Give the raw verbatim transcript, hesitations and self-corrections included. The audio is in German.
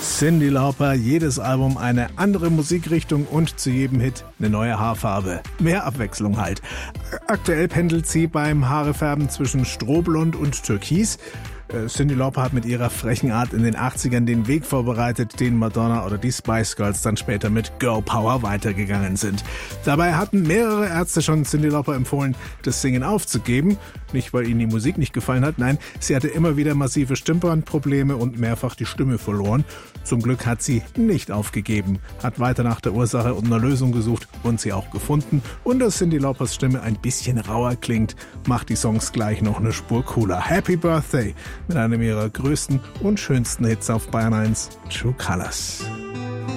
Cyndi Lauper, jedes Album eine andere Musikrichtung und zu jedem Hit eine neue Haarfarbe. Mehr Abwechslung halt. Aktuell pendelt sie beim Haarefärben zwischen Strohblond und Türkis. Cyndi Lauper hat mit ihrer frechen Art in den achtzigern den Weg vorbereitet, den Madonna oder die Spice Girls dann später mit Girl Power weitergegangen sind. Dabei hatten mehrere Ärzte schon Cyndi Lauper empfohlen, das Singen aufzugeben. Nicht, weil ihnen die Musik nicht gefallen hat, nein, sie hatte immer wieder massive Stimmbandprobleme und mehrfach die Stimme verloren. Zum Glück hat sie nicht aufgegeben, hat weiter nach der Ursache und einer Lösung gesucht und sie auch gefunden. Und dass Cyndi Laupers Stimme ein bisschen rauer klingt, macht die Songs gleich noch eine Spur cooler. Happy Birthday mit einem ihrer größten und schönsten Hits auf Bayern eins, True Colors.